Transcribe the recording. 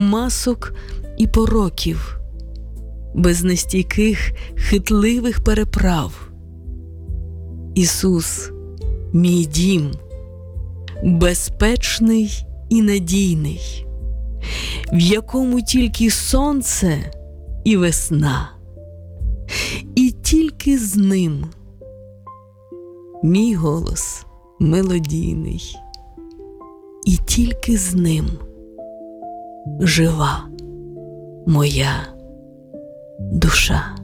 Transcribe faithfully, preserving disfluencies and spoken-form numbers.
масок і пороків, без нестійких, хитливих переправ. Ісус – мій дім, безпечний і надійний, в якому тільки сонце і весна, і тільки з ним мій голос мелодійний, і тільки з ним жива моя душа.